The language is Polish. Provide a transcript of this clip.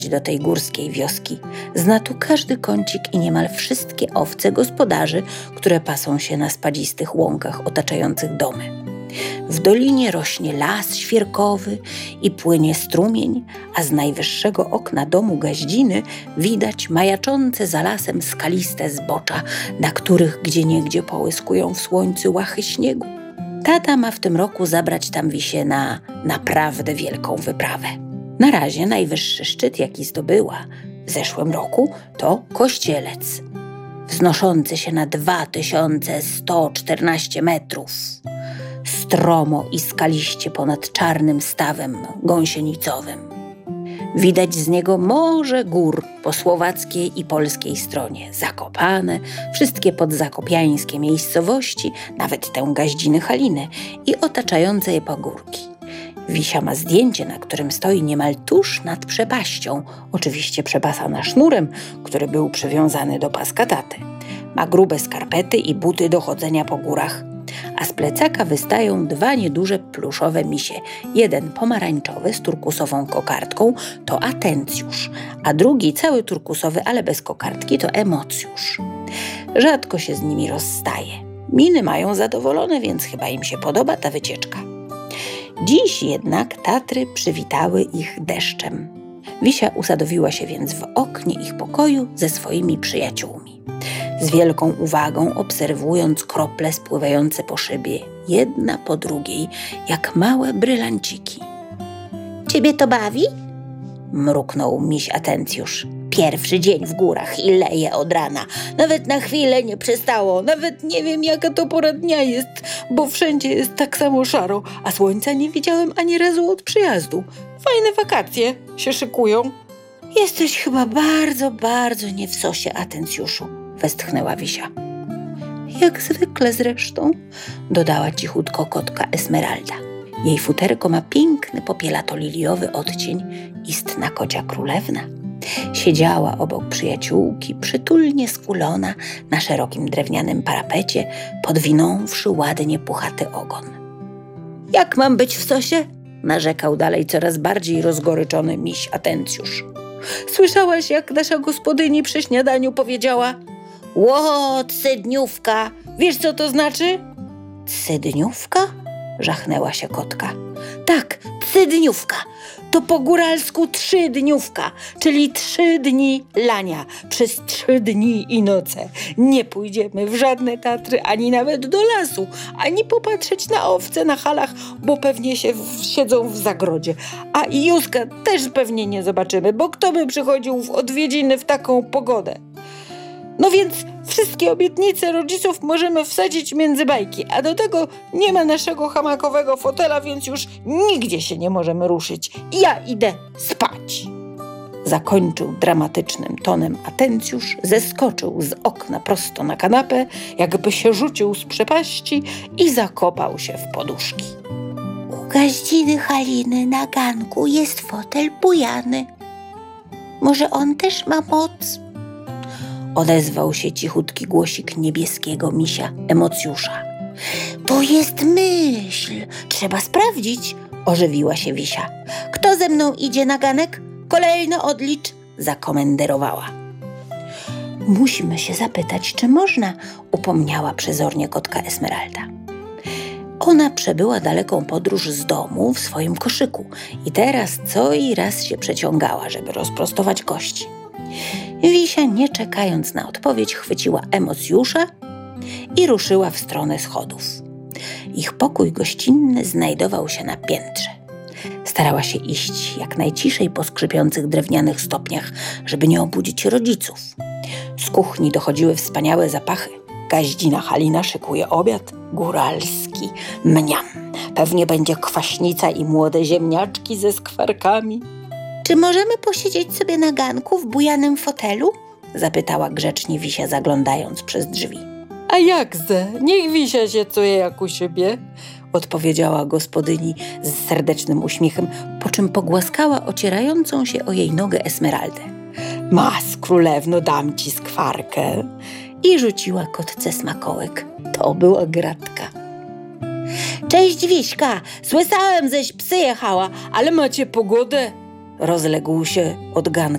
do tej górskiej wioski. Zna tu każdy kącik i niemal wszystkie owce gospodarzy, które pasą się na spadzistych łąkach otaczających domy. W dolinie rośnie las świerkowy i płynie strumień, a z najwyższego okna domu Gaździny widać majaczące za lasem skaliste zbocza, na których gdzieniegdzie połyskują w słońcu łachy śniegu. Tata ma w tym roku zabrać tam Wisię na naprawdę wielką wyprawę. Na razie najwyższy szczyt, jaki zdobyła w zeszłym roku, to Kościelec, wznoszący się na 2114 metrów. Stromo i skaliście ponad czarnym stawem gąsienicowym. Widać z niego morze gór po słowackiej i polskiej stronie, Zakopane, wszystkie podzakopiańskie miejscowości, nawet tę Gaździny Halinę i otaczające je pagórki. Wisia ma zdjęcie, na którym stoi niemal tuż nad przepaścią, oczywiście przepasana sznurem, który był przywiązany do paska taty. Ma grube skarpety i buty do chodzenia po górach, a z plecaka wystają 2 nieduże pluszowe misie. Jeden pomarańczowy z turkusową kokardką to Atencjusz, a drugi cały turkusowy, ale bez kokardki to Emocjusz. Rzadko się z nimi rozstaje. Miny mają zadowolone, więc chyba im się podoba ta wycieczka. Dziś jednak Tatry przywitały ich deszczem. Wisia usadowiła się więc w oknie ich pokoju ze swoimi przyjaciółmi, z wielką uwagą obserwując krople spływające po szybie, jedna po drugiej, jak małe brylanciki. „Ciebie to bawi?” mruknął miś Atencjusz. „Pierwszy dzień w górach i leje od rana. Nawet na chwilę nie przestało. Nawet nie wiem, jaka to pora dnia jest, bo wszędzie jest tak samo szaro, a słońca nie widziałem ani razu od przyjazdu. Fajne wakacje się szykują.” „Jesteś chyba bardzo, bardzo nie w sosie, Atencjuszu”, westchnęła Wisia. „Jak zwykle zresztą”, dodała cichutko kotka Esmeralda. Jej futerko ma piękny popielato-liliowy odcień, istna kocia królewna. Siedziała obok przyjaciółki, przytulnie skulona na szerokim drewnianym parapecie, podwinąwszy ładnie puchaty ogon. „Jak mam być w sosie?” narzekał dalej coraz bardziej rozgoryczony miś Atencjusz. „Słyszałaś, jak nasza gospodyni przy śniadaniu powiedziała: „Ło, cydniówka! Wiesz, co to znaczy?” „Cydniówka?” żachnęła się kotka. „Tak, cydniówka. To po góralsku 3-dniówka, czyli 3 dni lania. Przez 3 dni i noce nie pójdziemy w żadne Tatry, ani nawet do lasu, ani popatrzeć na owce na halach, bo pewnie siedzą w zagrodzie. A i Józka też pewnie nie zobaczymy, bo kto by przychodził w odwiedziny w taką pogodę? No więc wszystkie obietnice rodziców możemy wsadzić między bajki, a do tego nie ma naszego hamakowego fotela, więc już nigdzie się nie możemy ruszyć. Ja idę spać”. Zakończył dramatycznym tonem Atencjusz, zeskoczył z okna prosto na kanapę, jakby się rzucił z przepaści i zakopał się w poduszki. „U Gaździny Haliny na ganku jest fotel bujany. Może on też ma moc?” odezwał się cichutki głosik niebieskiego misia Emocjusza. „To jest myśl. Trzeba sprawdzić”, ożywiła się Wisia. „Kto ze mną idzie na ganek? Kolejno odlicz”, zakomenderowała. „Musimy się zapytać, czy można”, upomniała przezornie kotka Esmeralda. Ona przebyła daleką podróż z domu w swoim koszyku i teraz co i raz się przeciągała, żeby rozprostować kości. Wisia, nie czekając na odpowiedź, chwyciła Emocjusza i ruszyła w stronę schodów. Ich pokój gościnny znajdował się na piętrze. Starała się iść jak najciszej po skrzypiących drewnianych stopniach, żeby nie obudzić rodziców. Z kuchni dochodziły wspaniałe zapachy. Gaździna Halina szykuje obiad góralski. Mniam, pewnie będzie kwaśnica i młode ziemniaczki ze skwarkami. „Czy możemy posiedzieć sobie na ganku w bujanym fotelu?” zapytała grzecznie Wisia, zaglądając przez drzwi. „A jakże, niech Wisia się czuje jak u siebie”, odpowiedziała gospodyni z serdecznym uśmiechem, po czym pogłaskała ocierającą się o jej nogę Esmeraldę. „Mas, królewno, dam ci skwarkę”, i rzuciła kotce smakołek. To była gratka. „Cześć, Wiśka, słyszałem, żeś psy jechała, ale macie pogodę”, rozległ się od ganka